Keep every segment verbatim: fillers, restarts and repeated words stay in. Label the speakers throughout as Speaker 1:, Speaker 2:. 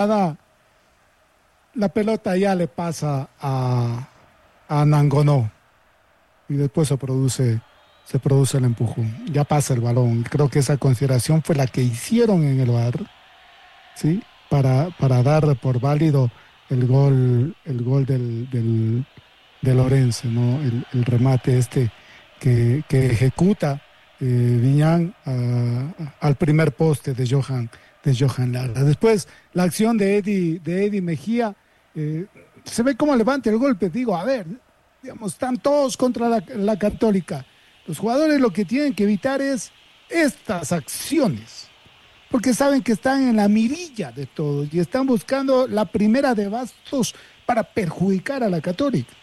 Speaker 1: la pelota ya le pasa a, a Nangonó y después se produce, se produce el empujón, ya pasa el balón. Creo que esa consideración fue la que hicieron en el V A R, ¿sí? Para, para dar por válido el gol, el gol del, del, del Orense, ¿no? El, el remate este que, que ejecuta eh, Viñán uh, al primer poste de Johan, de Johan Lara. Después la acción de Eddie, de Eddie Mejía, eh, se ve cómo levanta el golpe. Digo, a ver, digamos, están todos contra la, la Católica. Los jugadores lo que tienen que evitar es estas acciones, porque saben que están en la mirilla de todos y están buscando la primera de bastos para perjudicar a la Católica.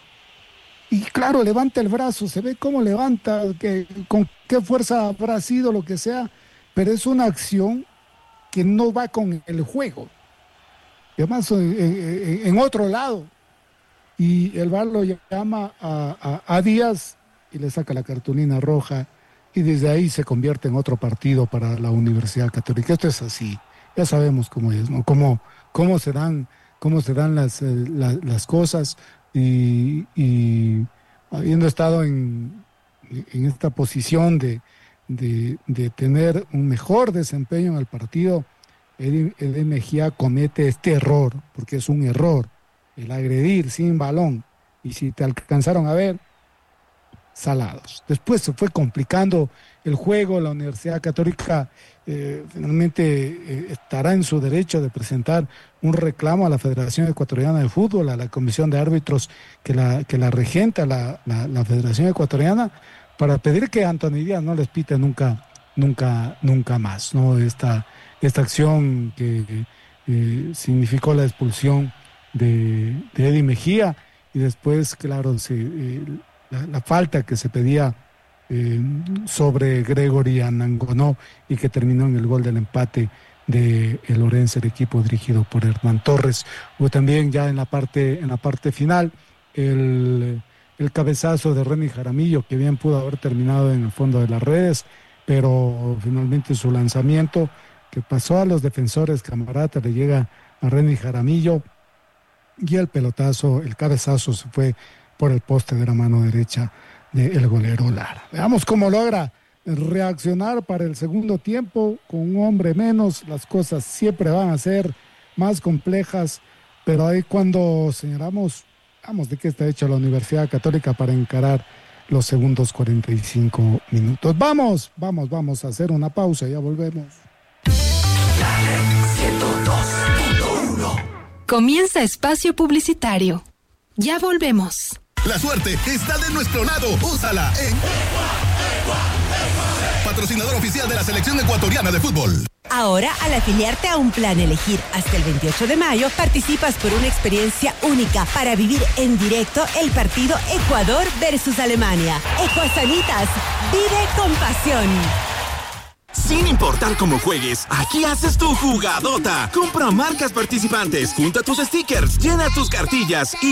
Speaker 1: Y claro, levanta el brazo, se ve cómo levanta, que, con qué fuerza habrá sido, lo que sea, pero es una acción que no va con el juego. Y además en, en, en otro lado. Y el V A R lo llama a, a, a Díaz y le saca la cartulina roja. Y desde ahí se convierte en otro partido para la Universidad Católica. Esto es así, ya sabemos cómo es, ¿no? Cómo, cómo se dan, cómo se dan las, eh, la, las cosas y, y habiendo estado en, en esta posición de, de, de tener un mejor desempeño en el partido, Eddie, Eddie Mejía comete este error, porque es un error, el agredir sin balón. Y si te alcanzaron a ver, salados. Después se fue complicando el juego. La Universidad Católica eh, finalmente eh, estará en su derecho de presentar un reclamo a la Federación Ecuatoriana de Fútbol, a la comisión de árbitros que la, que la regenta la, la, la Federación Ecuatoriana, para pedir que Anthony Díaz no les pite nunca, nunca, nunca más, ¿no? Esta, esta acción que eh, significó la expulsión de, de Eddie Mejía y después, claro, se... Eh, La, la falta que se pedía eh, sobre Gregory Anangonó y que terminó en el gol del empate de el Orense, el equipo dirigido por Hernán Torres. Hubo también ya en la parte, en la parte final el, el cabezazo de Renny Jaramillo, que bien pudo haber terminado en el fondo de las redes, pero finalmente su lanzamiento, que pasó a los defensores, Camarata, le llega a Renny Jaramillo y el pelotazo, el cabezazo se fue por el poste de la mano derecha del golero Lara. Veamos cómo logra reaccionar para el segundo tiempo. Con un hombre menos, las cosas siempre van a ser más complejas, pero ahí cuando señalamos, vamos, de qué está hecha la Universidad Católica para encarar los segundos cuarenta y cinco minutos. Vamos, vamos, vamos a hacer una pausa, ya volvemos.
Speaker 2: ciento dos punto uno.
Speaker 3: Comienza espacio publicitario. Ya volvemos.
Speaker 4: La suerte está de nuestro lado. Úsala en patrocinador oficial de la selección ecuatoriana de fútbol.
Speaker 5: Ahora, al afiliarte a un plan Elegir hasta el veintiocho de mayo, participas por una experiencia única para vivir en directo el partido Ecuador versus Alemania. Ecuasanitas, vive con pasión.
Speaker 2: Sin importar cómo juegues, aquí haces tu jugadota. Compra marcas participantes, junta tus stickers, llena tus cartillas y